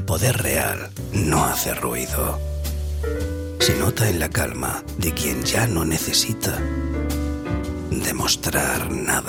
poder real no hace ruido. Se nota en la calma de quien ya no necesita demostrar nada.